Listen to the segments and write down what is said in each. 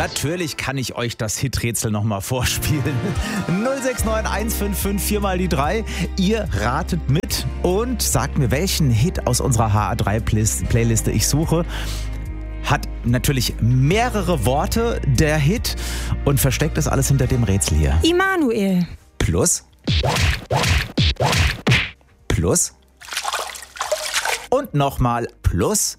Natürlich kann ich euch das Hiträtsel nochmal vorspielen. 069 4 mal die 3. Ihr ratet mit und sagt mir, welchen Hit aus unserer HR3-Playliste ich suche. Hat natürlich mehrere Worte, der Hit, und versteckt das alles hinter dem Rätsel hier. Immanuel. Plus. Plus. Und nochmal plus.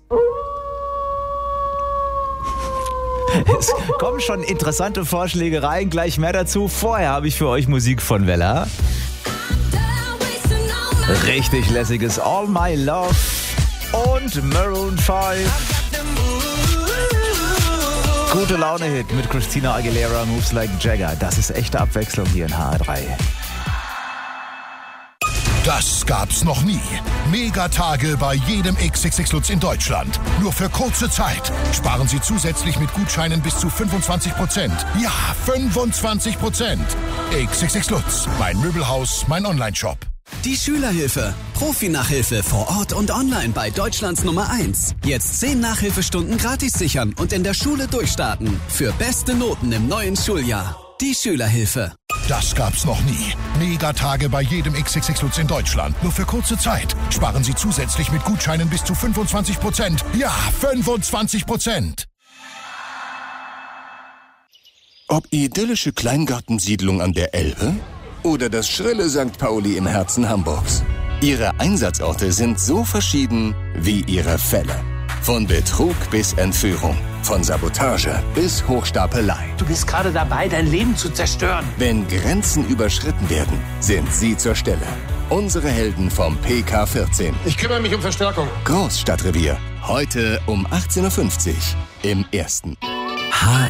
Es kommen schon interessante Vorschläge rein, gleich mehr dazu. Vorher habe ich für euch Musik von Wella. Richtig lässiges All My Love und Maroon 5. Gute Laune-Hit mit Christina Aguilera, Moves Like Jagger. Das ist echte Abwechslung hier in HR3. Das gab's noch nie. Megatage bei jedem XXX Lutz in Deutschland. Nur für kurze Zeit. Sparen Sie zusätzlich mit Gutscheinen bis zu 25%. Ja, 25%. XXX Lutz. Mein Möbelhaus, mein Onlineshop. Die Schülerhilfe. Profi-Nachhilfe vor Ort und online bei Deutschlands Nummer 1. Jetzt 10 Nachhilfestunden gratis sichern und in der Schule durchstarten. Für beste Noten im neuen Schuljahr. Die Schülerhilfe. Das gab's noch nie. Megatage bei jedem XXX Lutz in Deutschland. Nur für kurze Zeit. Sparen Sie zusätzlich mit Gutscheinen bis zu 25%. Ja, 25%. Ob idyllische Kleingartensiedlung an der Elbe oder das schrille St. Pauli im Herzen Hamburgs. Ihre Einsatzorte sind so verschieden wie ihre Fälle. Von Betrug bis Entführung, von Sabotage bis Hochstapelei. Du bist gerade dabei, dein Leben zu zerstören. Wenn Grenzen überschritten werden, sind Sie zur Stelle. Unsere Helden vom PK14. Ich kümmere mich um Verstärkung. Großstadtrevier. Heute um 18.50 Uhr im Ersten. HR